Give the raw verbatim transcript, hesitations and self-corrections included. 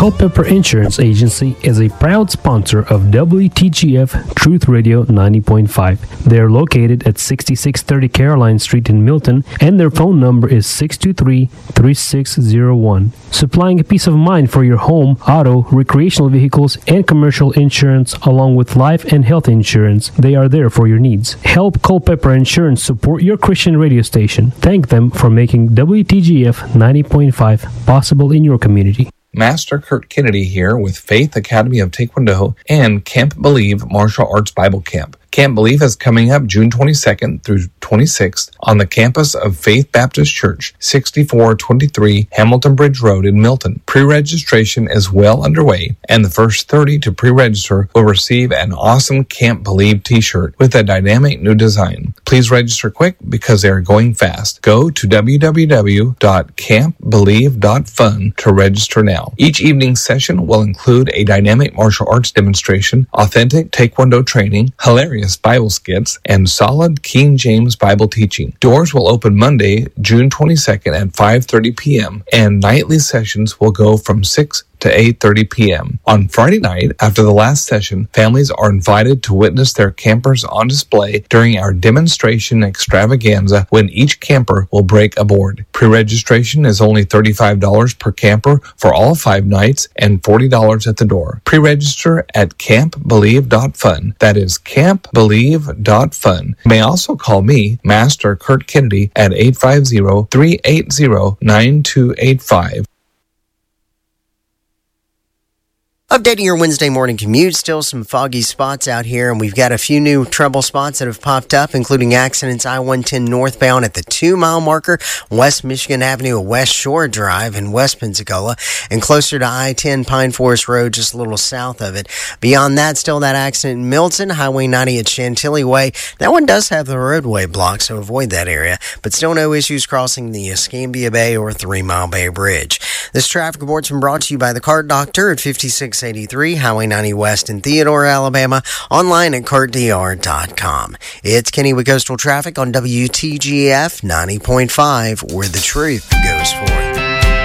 Culpeper Insurance Agency is a proud sponsor of W T G F Truth Radio ninety point five. They are located at sixty-six thirty Caroline Street in Milton, and their phone number is six two three, three six zero one. Supplying a peace of mind for your home, auto, recreational vehicles, and commercial insurance, along with life and health insurance. They are there for your needs. Help Culpeper Insurance support your Christian radio station. Thank them for making W T G F ninety point five possible in your community. Master Kurt Kennedy here with Faith Academy of Taekwondo and Camp Believe Martial Arts Bible Camp. Camp Believe is coming up June twenty-second through twenty-sixth on the campus of Faith Baptist Church, sixty-four twenty-three Hamilton Bridge Road in Milton. Pre-registration is well underway, and the first thirty to pre-register will receive an awesome Camp Believe t-shirt with a dynamic new design. Please register quick because they are going fast. Go to w w w dot camp believe dot fun to register now. Each evening session will include a dynamic martial arts demonstration, authentic Taekwondo training, hilarious Bible skits, and solid King James Bible teaching. Doors will open Monday, June twenty-second at five thirty p.m., and nightly sessions will go from six to eight thirty p.m. On Friday night, after the last session, families are invited to witness their campers on display during our demonstration extravaganza when each camper will break a board. Pre-registration is only thirty-five dollars per camper for all five nights and forty dollars at the door. Pre-register at camp believe dot fun. That is camp believe dot fun. You may also call me, Master Kurt Kennedy, at eight five zero, three eight zero, nine two eight five. Updating your Wednesday morning commute, still some foggy spots out here, and we've got a few new trouble spots that have popped up, including accidents I one ten northbound at the two-mile marker, West Michigan Avenue, West Shore Drive in West Pensacola, and closer to I ten Pine Forest Road, just a little south of it. Beyond that, still that accident in Milton, Highway ninety at Chantilly Way. That one does have the roadway blocked, so avoid that area, but still no issues crossing the Escambia Bay or Three Mile Bay Bridge. This traffic report's been brought to you by the Cart Doctor at fifty-six eighty-three Highway ninety West in Theodore, Alabama, online at cart d r dot com. It's Kenny with Coastal Traffic on W T G F ninety point five, where the truth goes forth.